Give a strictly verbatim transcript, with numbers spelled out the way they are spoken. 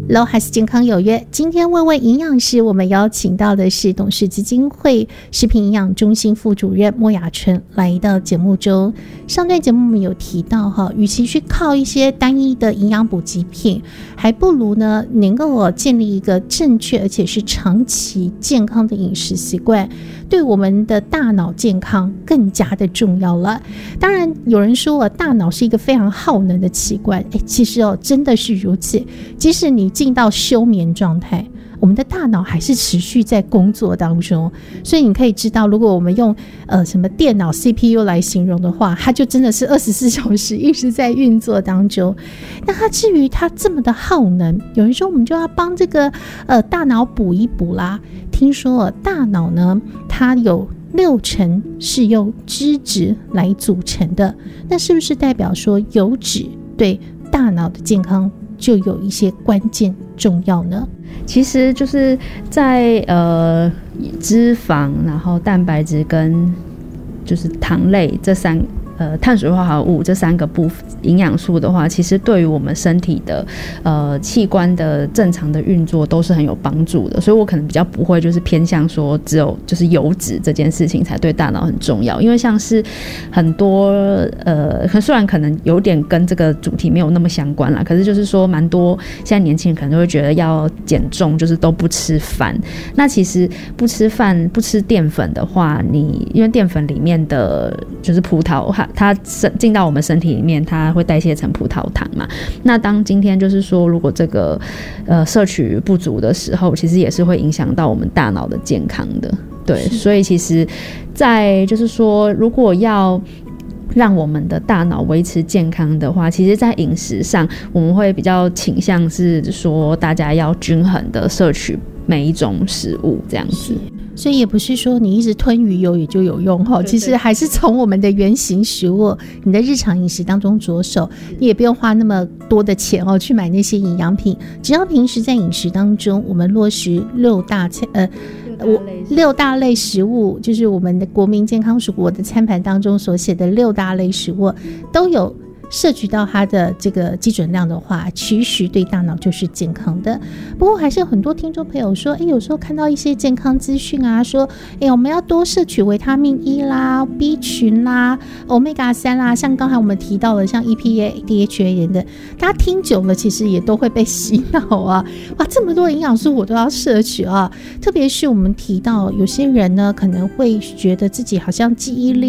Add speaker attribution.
Speaker 1: 喽，还是健康有约。今天问问营养师，我们邀请到的是董事基金会食品营养中心副主任莫雅纯来到节目中。上段节目我们有提到哈，与其去靠一些单一的营养补给品，还不如呢能够建立一个正确而且是长期健康的饮食习惯，对我们的大脑健康更加的重要了。当然有人说大脑是一个非常耗能的器官，诶其实哦真的是如此，即使你进到休眠状态，我们的大脑还是持续在工作当中。所以你可以知道，如果我们用呃什么电脑 C P U 来形容的话，它就真的是二十四小时一直在运作当中。那它至于它这么的耗能，有人说我们就要帮这个呃大脑补一补啦。听说、呃、大脑呢，它有六成是由脂质来组成的，那是不是代表说油脂对大脑的健康就有一些关键重要呢？
Speaker 2: 其实就是在呃脂肪，然后蛋白质跟就是糖类这三呃碳水化合物这三个部分营养素的话，其实对于我们身体的呃器官的正常的运作都是很有帮助的。所以我可能比较不会就是偏向说只有就是油脂这件事情才对大脑很重要，因为像是很多呃虽然可能有点跟这个主题没有那么相关啦，可是就是说蛮多现在年轻人可能都会觉得要减重就是都不吃饭。那其实不吃饭不吃淀粉的话，你因为淀粉里面的就是葡萄它进到我们身体里面，它会代谢成葡萄糖嘛。那当今天就是说如果这个呃摄取不足的时候，其实也是会影响到我们大脑的健康的。对，所以其实在就是说如果要让我们的大脑维持健康的话，其实在饮食上我们会比较倾向是说大家要均衡的摄取每一种食物这样子。
Speaker 1: 所以也不是说你一直吞鱼油也就有用哈，其实还是从我们的原型食物，你的日常饮食当中着手，你也不用花那么多的钱哦去买那些营养品，只要平时在饮食当中我们落实六大呃六大类食物，就是我们的国民健康蔬果的餐盘当中所写的六大类食物都有摄取到它的这个基准量的话，其实对大脑就是健康的。不过还是有很多听众朋友说，哎，有时候看到一些健康资讯啊，说，哎，我们要多摄取维他命 E 啦、B 群啦、Omega 三啦，像刚才我们提到的，像 E P A、D H A 等等，大家听久了，其实也都会被洗脑啊。哇，这么多营养素我都要摄取啊！特别是我们提到有些人呢，可能会觉得自己好像记忆力